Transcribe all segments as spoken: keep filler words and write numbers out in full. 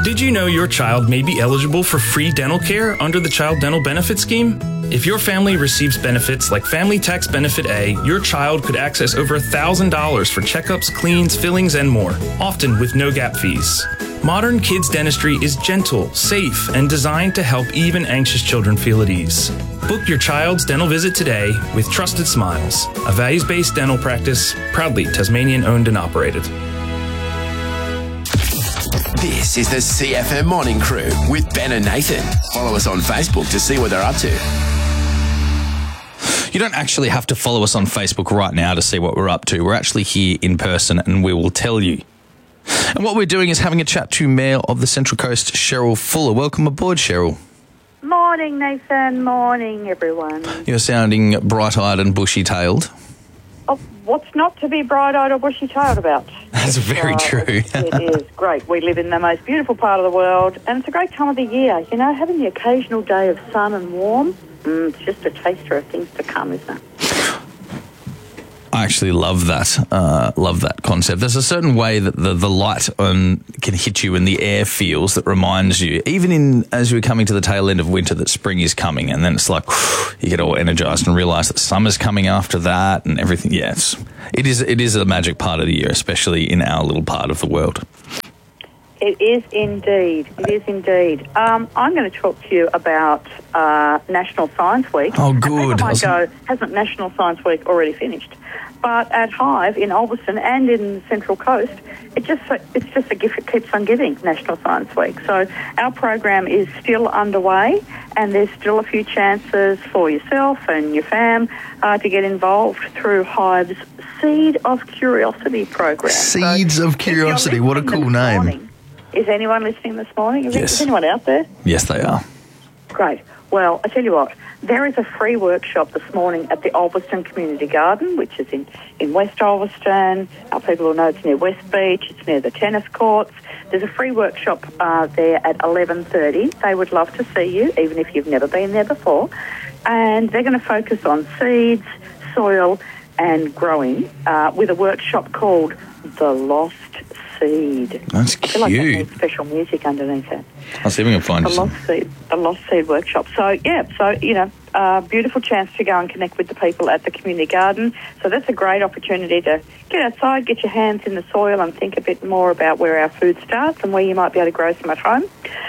Did you know your child may be eligible for free dental care under the Child Dental Benefit Scheme? If your family receives benefits like Family Tax Benefit A, your child could access over one thousand dollars for checkups, cleans, fillings, and more, often with no gap fees. Modern kids dentistry is gentle, safe, and designed to help even anxious children feel at ease. Book your child's dental visit today with Trusted Smiles, a values-based dental practice proudly Tasmanian owned and operated. This is the C F M Morning Crew with Ben and Nathan. Follow us on Facebook to see what they're up to. You don't actually have to follow us on Facebook right now to see what we're up to. We're actually here in person and we will tell you. And what we're doing is having a chat to Mayor of the Central Coast, Cheryl Fuller. Welcome aboard, Cheryl. Morning, Nathan. Morning, everyone. You're sounding bright-eyed and bushy-tailed. Oh, what's not to be bright-eyed or bushy-tailed about? That's very uh, true. It is great. We live in the most beautiful part of the world, and it's a great time of the year. You know, having the occasional day of sun and warm, mm, it's just a taster of things to come, isn't it? I actually love that. Uh, love that concept. There's a certain way that the, the light um, can hit you and the air feels that reminds you, even in as we're coming to the tail end of winter, that spring is coming, and then it's like you get all energized and realize that summer's coming after that and everything. Yes, it is. It is a magic part of the year, especially in our little part of the world. It is indeed. It is indeed. Um, I'm going to talk to you about uh, National Science Week. Oh, good. And people might go, hasn't National Science Week already finished? But at Hive in Ulverstone and in the Central Coast, it just it's just a gift that keeps on giving, National Science Week. So our program is still underway, and there's still a few chances for yourself and your fam uh, to get involved through Hive's Seed of Curiosity program. Seeds so of Curiosity, what a cool name. Morning, is anyone listening this morning? Is, yes. Is anyone out there? Yes, they are. Great. Well, I tell you what, there is a free workshop this morning at the Ulverstone Community Garden, which is in, in West Ulverstone. Our people will know it's near West Beach. It's near the tennis courts. There's a free workshop uh, there at eleven thirty. They would love to see you, even if you've never been there before. And they're going to focus on seeds, soil and growing uh, with a workshop called The Lost Seed. That's I feel like that cute. needs special music underneath it. I'll see if we can find The you some. Lost Seed, the Lost Seed Workshop. So, yeah, so, you know, uh, beautiful chance to go and connect with the people at the community garden. So that's a great opportunity to get outside, get your hands in the soil and think a bit more about where our food starts and where you might be able to grow some at home.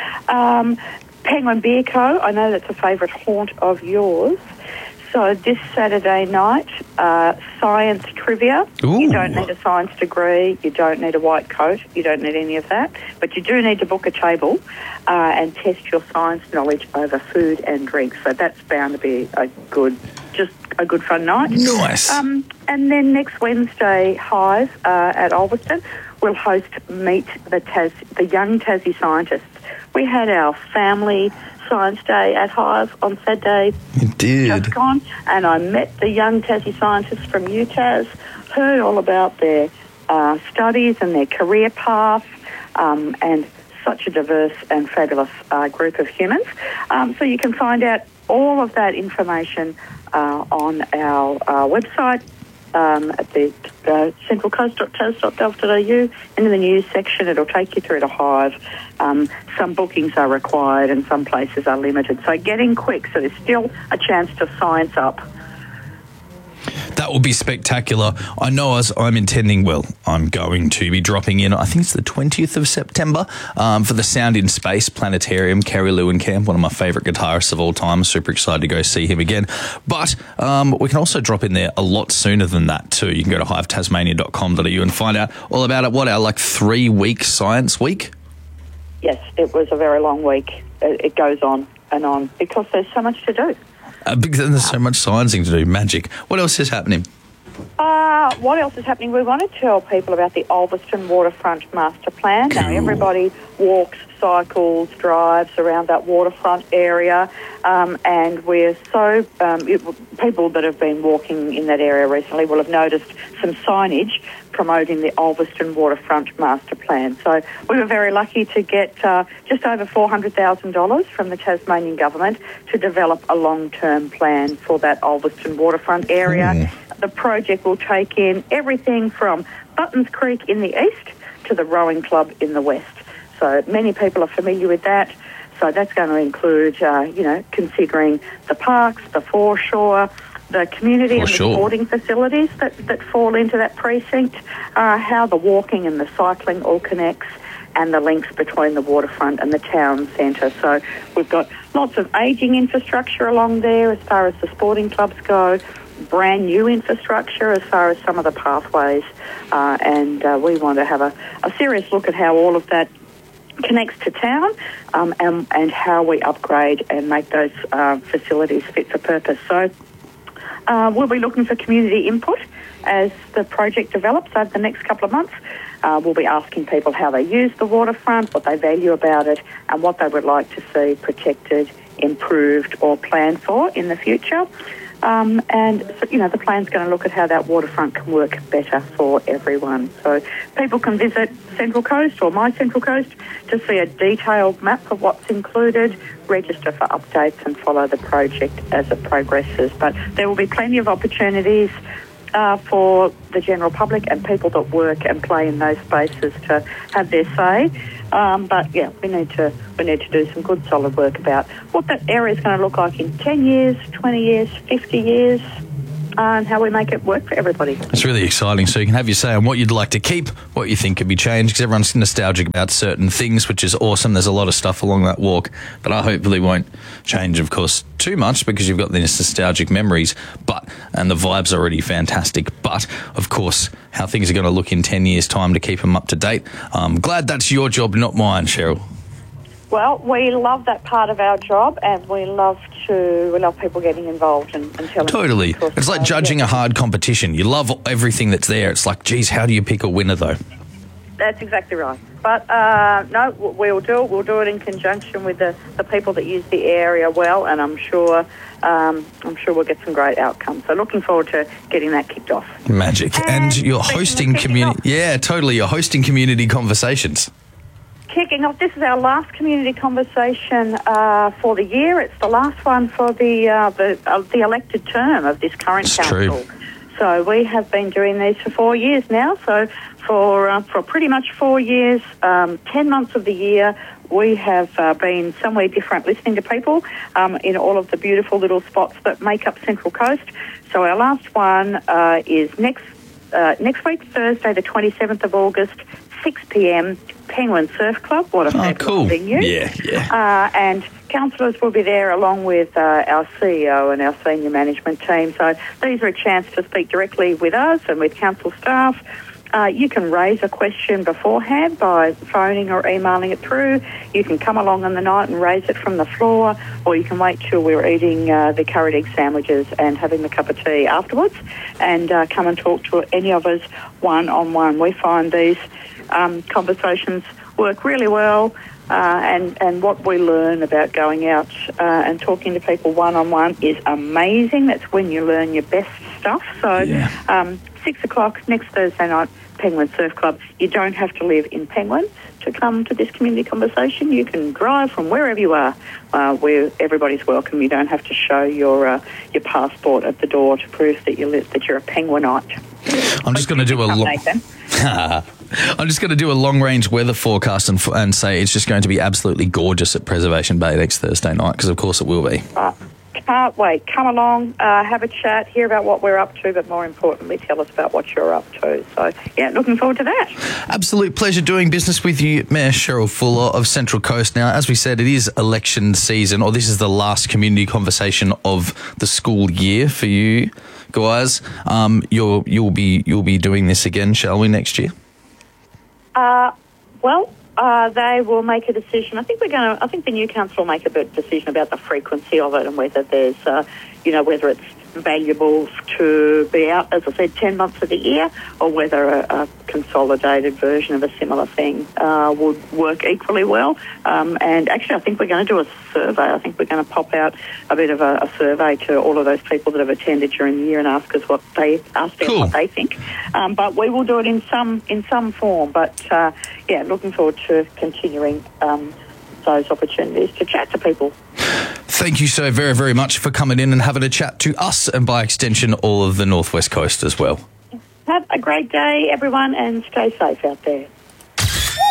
Um, Penguin Beer Co., I know that's a favourite haunt of yours. So this Saturday night, uh, science trivia. Ooh. You don't need a science degree. You don't need a white coat. You don't need any of that. But you do need to book a table uh, and test your science knowledge over food and drink. So that's bound to be a good, just a good fun night. Nice. Um, and then next Wednesday, Hive uh, at Ulverstone will host Meet the Tas, the Young Tassie Scientists. We had our family Science Day at Hive on Saturday. You did. Just gone, and I met the young Tassie scientists from U T A S, heard all about their uh, studies and their career path, um, and such a diverse and fabulous uh, group of humans. Um, so you can find out all of that information uh, on our uh, website um, at the uh, central coast dot tas dot gov dot a u, and in the news section it'll take you through to Hive. Um, some bookings are required and some places are limited. So get in quick, so there's still a chance to science up. That will be spectacular. I know as I'm intending, well, I'm going to be dropping in, I think it's the twentieth of September, um, for the Sound in Space Planetarium. Kerry Lewinkamp, one of my favourite guitarists of all time. Super excited to go see him again. But um, we can also drop in there a lot sooner than that too. You can go to hive tasmania dot com dot a u and find out all about it. What, our like three-week science week? Yes, it was a very long week. It, it goes on and on because there's so much to do. Uh, because there's so much sciencing to do, magic. What else is happening? Uh, what else is happening? We want to tell people about the Ulverstone Waterfront Master Plan. Cool. Now, everybody walks, cycles, drives around that waterfront area, um, and we're so... Um, it, people that have been walking in that area recently will have noticed some signage promoting the Ulverstone Waterfront Master Plan. So we were very lucky to get uh, just over four hundred thousand dollars from the Tasmanian Government to develop a long-term plan for that Ulverstone waterfront area. Mm. The project will take in everything from Buttons Creek in the east to the Rowing Club in the west. So many people are familiar with that. So that's going to include, uh, you know, considering the parks, the foreshore, the community and the sporting facilities that, that fall into that precinct, uh, how the walking and the cycling all connects, and the links between the waterfront and the town centre. So we've got lots of ageing infrastructure along there as far as the sporting clubs go, brand new infrastructure as far as some of the pathways, uh, and uh, we want to have a, a serious look at how all of that connects to town, um, and, and how we upgrade and make those uh, facilities fit for purpose. So uh, we'll be looking for community input as the project develops over the next couple of months. Uh, we'll be asking people how they use the waterfront, what they value about it, and what they would like to see protected, improved or planned for in the future. Um, and, so, you know, the plan's going to look at how that waterfront can work better for everyone. So people can visit Central Coast or My Central Coast to see a detailed map of what's included, register for updates and follow the project as it progresses. But there will be plenty of opportunities uh, for the general public and people that work and play in those spaces to have their say. Um, but yeah, we need to we need to do some good solid work about what that area is going to look like in ten years, twenty years, fifty years, uh, and how we make it work for everybody. It's really exciting. So you can have your say on what you'd like to keep, what you think could be changed, because everyone's nostalgic about certain things, which is awesome. There's a lot of stuff along that walk, but I hopefully won't change, of course, too much, because you've got these nostalgic memories, but and the vibe's already fantastic. But of course, how things are going to look in ten years' time to keep them up to date. I'm glad that's your job, not mine, Cheryl. Well, we love that part of our job, and we love to we love people getting involved and, and telling. Totally, it's like judging yeah. a hard competition. You love everything that's there. It's like, geez, how do you pick a winner though? That's exactly right. But uh, no, we'll do it. We'll do it in conjunction with the, the people that use the area well, and I'm sure um, I'm sure we'll get some great outcomes. So looking forward to getting that kicked off. Magic, and, and you're hosting community. Yeah, totally. You're hosting community conversations. Kicking off, this is our last community conversation uh, for the year. It's the last one for the uh, the, uh, the elected term of this current it's council. True. So we have been doing these for four years now. So for uh, for pretty much four years, um, ten months of the year, we have uh, been somewhere different, listening to people um, in all of the beautiful little spots that make up Central Coast. So our last one uh, is next uh, next week, Thursday, the twenty-seventh of August, six p.m. Penguin Surf Club. What a oh, fabulous cool. venue. Yeah, yeah. Uh, and councillors will be there along with uh, our C E O and our senior management team. So these are a chance to speak directly with us and with council staff. Uh, you can raise a question beforehand by phoning or emailing it through. You can come along on the night and raise it from the floor, or you can wait till we're eating uh, the curried egg sandwiches and having the cup of tea afterwards and uh, come and talk to any of us one-on-one. We find these um, conversations work really well, uh, and, and what we learn about going out uh, and talking to people one-on-one is amazing. That's when you learn your best stuff. So yeah. um, six o'clock next Thursday night, Penguin Surf Club. You don't have to live in Penguin to come to this community conversation. You can drive from wherever you are, uh, where everybody's welcome. You don't have to show your uh, your passport at the door to prove that you live, that you're a Penguinite. I'm just going to do a long. I'm just going to do a long-range weather forecast and, and say it's just going to be absolutely gorgeous at Preservation Bay next Thursday night, because of course it will be. Uh, can't wait. Come along, uh, have a chat, hear about what we're up to, but more importantly, tell us about what you're up to. So, yeah, looking forward to that. Absolute pleasure doing business with you, Mayor Cheryl Fuller of Central Coast. Now, as we said, it is election season, or this is the last community conversation of the school year for you guys. Um, you'll you'll be you'll be doing this again, shall we, next year? Uh, well. Uh, they will make a decision. I think we're going to. I think the new council will make a bit decision about the frequency of it and whether there's, uh, you know, whether it's valuable to be out, as I said, ten months of the year, or whether a, a consolidated version of a similar thing uh, would work equally well. Um, and actually, I think we're going to do a survey. I think we're going to pop out a bit of a, a survey to all of those people that have attended during the year and ask us what they ask them cool. what they think. Um, but we will do it in some in some form. But uh, yeah, looking forward to continuing um, those opportunities to chat to people. Thank you so very, very much for coming in and having a chat to us, and by extension, all of the Northwest Coast as well. Have a great day, everyone, and stay safe out there.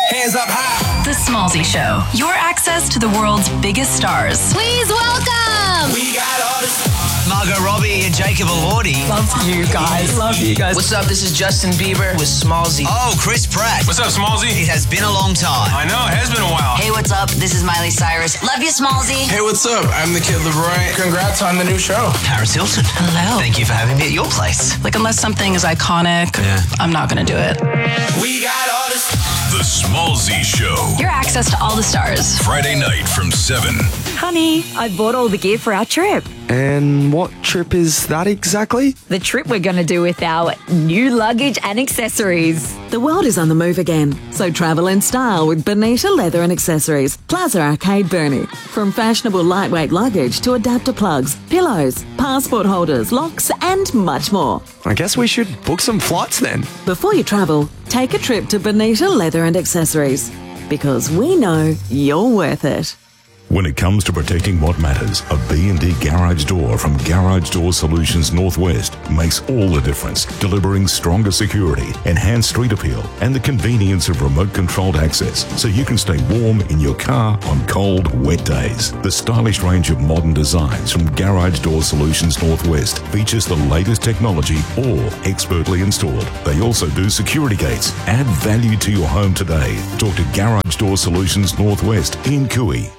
Hands up high. The Smallzy Show. Your access to the world's biggest stars. Please welcome. We got all this. Margot Robbie and Jacob Elordi. Love you guys. Love you guys. What's up? This is Justin Bieber with Smallzy. Oh, Chris Pratt. What's up, Smallzy? It has been a long time. I know, it has been a while. Hey, what's up? This is Miley Cyrus. Love you, Smallzy. Hey, what's up? I'm the Kid LeBroy. Congrats on the new show. Paris Hilton. Hello. Thank you for having me at your place. Like, unless something is iconic, Yeah. I'm not going to do it. We got all this. The Smallzy Show. Your access to all the stars. Friday night from seven. Honey, I bought all the gear for our trip. And what trip is that exactly? The trip we're going to do with our new luggage and accessories. The world is on the move again, so travel in style with Bonita Leather and Accessories, Plaza Arcade Burnie. From fashionable lightweight luggage to adapter plugs, pillows, passport holders, locks and much more. I guess we should book some flights then. Before you travel, take a trip to Bonita Leather and Accessories, because we know you're worth it. When it comes to protecting what matters, a B and D garage door from Garage Door Solutions Northwest makes all the difference, delivering stronger security, enhanced street appeal, and the convenience of remote-controlled access, so you can stay warm in your car on cold, wet days. The stylish range of modern designs from Garage Door Solutions Northwest features the latest technology, all expertly installed. They also do security gates. Add value to your home today. Talk to Garage Door Solutions Northwest in Cooey.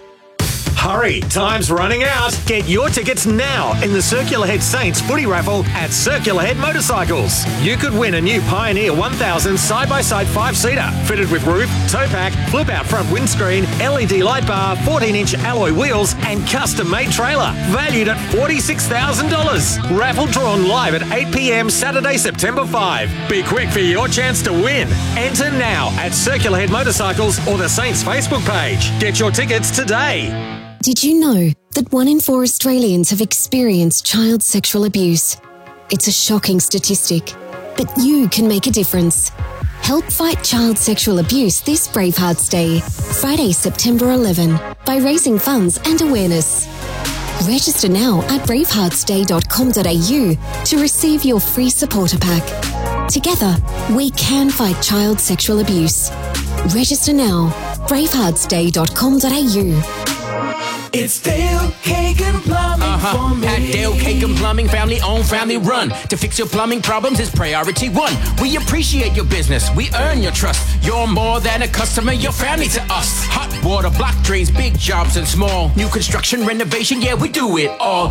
Hurry, time's running out. Get your tickets now in the Circular Head Saints footy raffle at Circular Head Motorcycles. You could win a new Pioneer one thousand side-by-side five-seater, fitted with roof, tow pack, flip-out front windscreen, L E D light bar, fourteen inch alloy wheels, and custom-made trailer, valued at forty-six thousand dollars. Raffle drawn live at eight p.m. Saturday, September fifth. Be quick for your chance to win. Enter now at Circular Head Motorcycles or the Saints Facebook page. Get your tickets today. Did you know that one in four Australians have experienced child sexual abuse? It's a shocking statistic, but you can make a difference. Help fight child sexual abuse this Bravehearts Day, Friday, September eleventh, by raising funds and awareness. Register now at bravehearts day dot com dot a u to receive your free supporter pack. Together, we can fight child sexual abuse. Register now, bravehearts day dot com dot a u. It's Dale Kagan Plumbing uh-huh. for me. At Dale Kagan Plumbing, family owned, family run. To fix your plumbing problems is priority one. We appreciate your business. We earn your trust. You're more than a customer. You're family to us. Hot water, block drains, big jobs and small. New construction, renovation, yeah, we do it all.